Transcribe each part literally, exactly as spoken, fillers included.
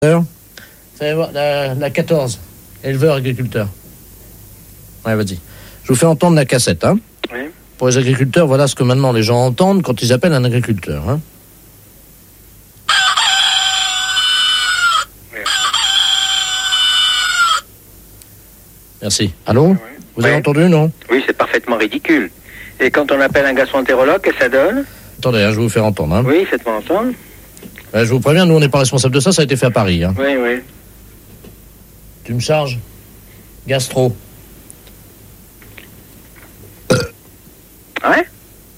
Ça va voir, la, la quatorze, éleveur agriculteur. Ouais, vas-y. Je vous fais entendre la cassette, hein. Oui. Pour les agriculteurs, voilà ce que maintenant les gens entendent quand ils appellent un agriculteur, hein. Oui. Merci. Allô? Oui. Vous avez oui. entendu, non? Oui, c'est parfaitement ridicule. Et quand on appelle un gastroentérologue, qu'est-ce que ça donne? Attendez, hein, je vais vous faire entendre, hein. Oui, faites-moi entendre. Ben, je vous préviens, nous on n'est pas responsable de ça, ça a été fait à Paris, hein. Oui, oui. Tu me charges? Gastro. Ouais?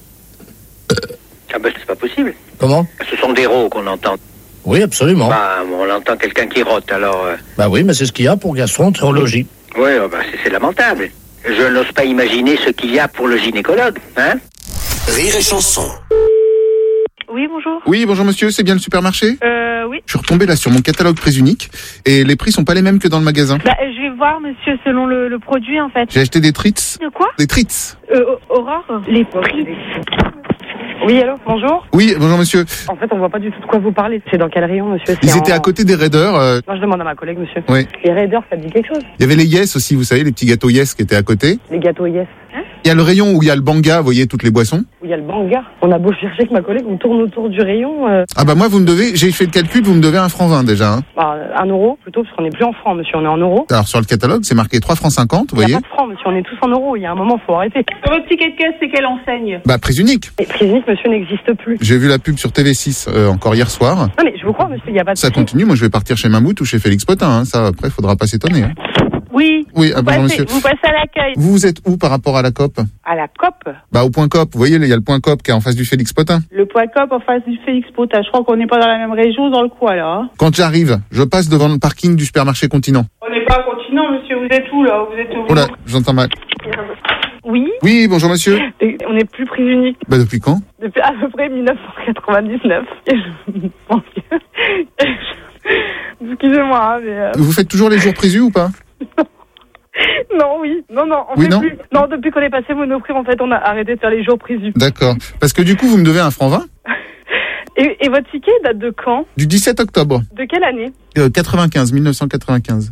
Ah ben c'est pas possible. Comment? Ce sont des rots qu'on entend. Oui, absolument. Bah, on entend quelqu'un qui rote, alors... Euh... Bah oui, mais c'est ce qu'il y a pour gastroentérologie. Oui, oh, bah, c'est, c'est lamentable. Je n'ose pas imaginer ce qu'il y a pour le gynécologue, hein? Rire et chanson. Oui, bonjour. Oui, bonjour monsieur, c'est bien le supermarché? Euh, oui. Je suis retombé là sur mon catalogue Prix Unique et les prix sont pas les mêmes que dans le magasin. Bah, je vais voir, monsieur, selon le, le produit, en fait. J'ai acheté des treats. De quoi? Des treats. Euh, Aurore? Les prix. Oui, allô, bonjour. Oui, bonjour monsieur. En fait, on voit pas du tout de quoi vous parlez. C'est dans quel rayon, monsieur? Ils c'est étaient en... à côté des Raiders. Euh... Non, je demande à ma collègue, monsieur. Oui. Les Raiders, ça te dit quelque chose? Il y avait les Yes aussi, vous savez, les petits gâteaux Yes qui étaient à côté. Les gâteaux Yes. Hein? Il y a le rayon où il y a le Banga, vous voyez, toutes les boissons. Où il y a le Banga. On a beau chercher avec ma collègue, on tourne autour du rayon. Euh... Ah bah moi, vous me devez, j'ai fait le calcul, vous me devez un franc vingt déjà. Hein. Bah, un euro plutôt, parce qu'on n'est plus en francs, monsieur, on est en euros. Alors sur le catalogue, c'est marqué trois francs cinquante, vous voyez. Il n'y a pas de francs, monsieur, on est tous en euros. Il y a un moment, faut arrêter. Sur votre ticket de caisse, c'est quelle enseigne? Bah Prix Unique. Et Prix Unique, monsieur, n'existe plus. J'ai vu la pub sur T V six euh, encore hier soir. Non mais je vous crois, monsieur, il n'y a pas de... Ça continue, moi je vais partir chez Mammouth ou chez Félix Potin, hein. Ça après, faudra pas s'étonner. Hein. Oui, oui vous, ah, bonjour, passez, monsieur. vous passez à l'accueil. Vous, vous êtes où par rapport à la COP? À la COP? Bah au point COP, vous voyez, il y a le point COP qui est en face du Félix Potin. Le point COP en face du Félix Potin, je crois qu'on n'est pas dans la même région, dans le coin là. Hein. Quand j'arrive, je passe devant le parking du supermarché Continent. On n'est pas à Continent, monsieur, vous êtes où là? Vous êtes où? Oh là, j'entends mal. Oui. Oui, bonjour monsieur. Et on n'est plus Prix Unique. Bah depuis quand? Depuis à peu près dix-neuf cent quatre-vingt-dix-neuf. Et je pense que... Excusez-moi, hein, mais... Euh... Vous faites toujours les jours prévus ou pas? Non, oui. Non, non, on oui, fait non plus. Non, depuis qu'on est passé Monoprix, en fait, on a arrêté de faire les jours prévus. D'accord. Parce que du coup, vous me devez un franc vingt. et, et votre ticket date de quand? Du dix-sept octobre. De quelle année? euh, quatre-vingt-quinze, mille neuf cent quatre-vingt-quinze.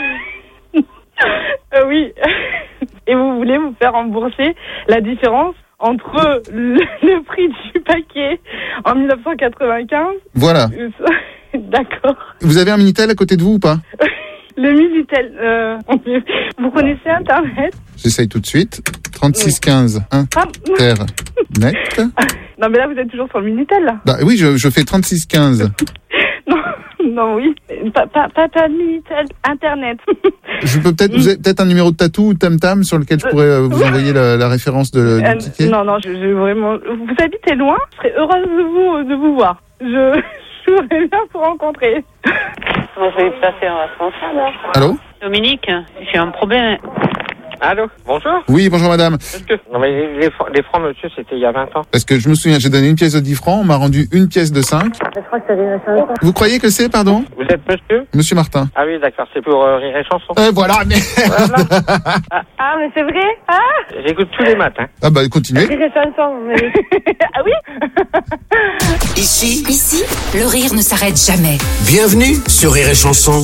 euh, oui. Et vous voulez vous faire rembourser la différence entre le, le prix du paquet en mille neuf cent quatre-vingt-quinze? Voilà. D'accord. Vous avez un Minitel à côté de vous ou pas? Le Minitel, euh, vous connaissez Internet? J'essaye tout de suite. trente-six quinze Internet. Non mais là vous êtes toujours sur le Minitel là. Bah oui, je, je fais trente-six quinze. non, non oui, pas, pas, pas, pas de Minitel, Internet. Je peux peut-être, vous avez peut-être un numéro de tatou ou Tam Tam sur lequel je pourrais euh, vous envoyer la, la référence de, du euh, ticket? Non, non, je, je vraiment. Vous habitez loin? Je serais heureuse de vous, de vous voir. Je, je voudrais bien vous rencontrer. Moi, je vais passer un responsable. Allô? Dominique, j'ai un problème. Allô, bonjour. Oui, bonjour madame. Est-ce que... Non mais les, les francs, monsieur, c'était il y a vingt ans. Parce que je me souviens, j'ai donné une pièce de dix francs, on m'a rendu une pièce de cinq. Je crois que ça vient de Vous croyez que c'est, pardon? Vous êtes monsieur? Monsieur Martin. Ah oui, d'accord, c'est pour euh, Rire et Chanson. Euh, voilà, mais... Voilà. ah, ah, mais c'est vrai? Ah, j'écoute tous les matins. Ah bah, continuez. Rire et Chanson, mais... ah oui? Ici, Ici, le rire ne s'arrête jamais. Bienvenue sur Rire et Chanson.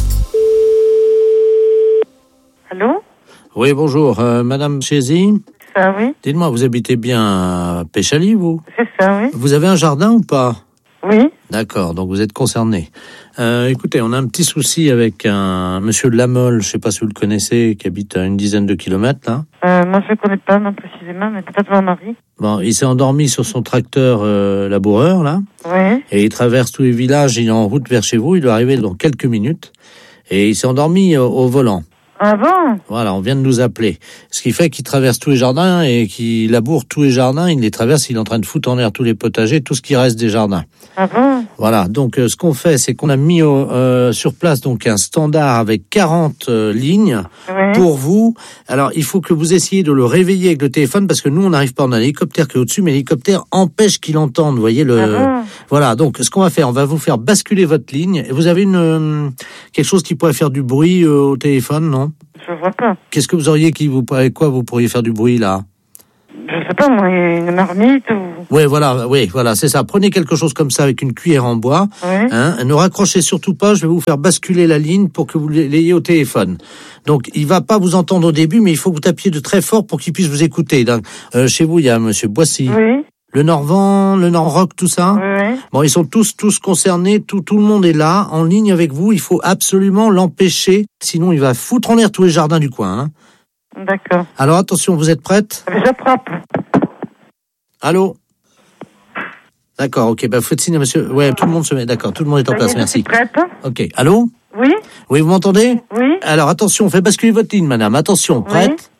Allô? Oui, bonjour. Euh, Madame Chézy? Ça, oui. Dites-moi, vous habitez bien à Péchaly, vous? C'est ça, oui. Vous avez un jardin ou pas? Oui. D'accord, donc vous êtes concerné. Euh, écoutez, on a un petit souci avec un monsieur de la Mole, je sais pas si vous le connaissez, qui habite à une dizaine de kilomètres, là. Euh, moi, je ne connais pas, non, précisément, mais peut-être mon mari. Bon, il s'est endormi sur son tracteur euh, laboureur, là. Oui. Et il traverse tous les villages, il est en route vers chez vous, il doit arriver dans quelques minutes. Et il s'est endormi au, au volant. Ah bon? Voilà, on vient de nous appeler. Ce qui fait qu'il traverse tous les jardins et qu'il laboure tous les jardins, il les traverse, il est en train de foutre en l'air tous les potagers, tout ce qui reste des jardins. Ah bon? Voilà, donc euh, ce qu'on fait, c'est qu'on a mis au, euh, sur place donc un standard avec quarante euh, lignes oui. pour vous. Alors, il faut que vous essayiez de le réveiller avec le téléphone parce que nous, on n'arrive pas, on a l'hélicoptère qui est au-dessus, mais l'hélicoptère empêche qu'il entende, vous voyez le... Ah bon? Voilà, donc ce qu'on va faire, on va vous faire basculer votre ligne. Et vous avez une euh, quelque chose qui pourrait faire du bruit euh, au téléphone, non? Je vois pas. Qu'est-ce que vous auriez qui vous avec quoi vous pourriez faire du bruit là? Je sais pas moi, une marmite ou... Oui, voilà, oui, voilà, c'est ça. Prenez quelque chose comme ça avec une cuillère en bois. Oui. Hein, ne raccrochez surtout pas. Je vais vous faire basculer la ligne pour que vous l'ayez au téléphone. Donc, il va pas vous entendre au début, mais il faut que vous tapiez de très fort pour qu'il puisse vous écouter. Donc, euh, chez vous, il y a Monsieur Boissy. Oui. Le Norvent, le Nord-Rock, tout ça. Oui, oui. Bon, ils sont tous tous concernés, tout tout le monde est là, en ligne avec vous. Il faut absolument l'empêcher, sinon il va foutre en l'air tous les jardins du coin. Hein. D'accord. Alors attention, vous êtes prête? Je propre. Allô? D'accord, ok, bah faites signe à monsieur. Ouais, tout le monde se met. D'accord, tout le monde est en place, Je merci. suis prête. Ok, allô? Oui. Oui, vous m'entendez? Oui. Alors attention, on fait basculer votre ligne, madame. Attention, prête? Oui.